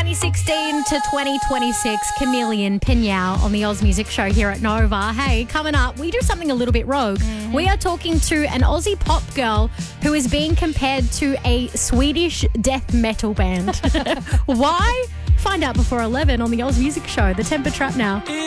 2016 to 2026, Chameleon Pinyao on the Oz Music Show here at Nova. Hey, coming up, we do something a little bit rogue. We are talking to an Aussie pop girl who is being compared to a Swedish death metal band. Why? Find out before 11 on the Oz Music Show. The Temper Trap now.